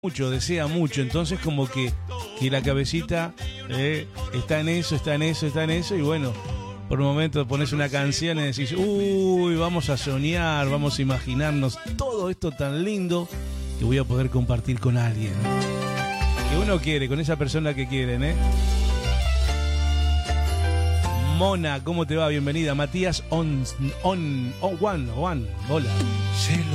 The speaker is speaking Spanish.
mucho, desea mucho, entonces como que la cabecita está en eso, y bueno, por un momento pones una canción y decís, uy, vamos a soñar, vamos a imaginarnos todo esto tan lindo que voy a poder compartir con alguien que uno quiere, con esa persona que quieren, Mona, ¿cómo te va? Bienvenida. Matías One, hola.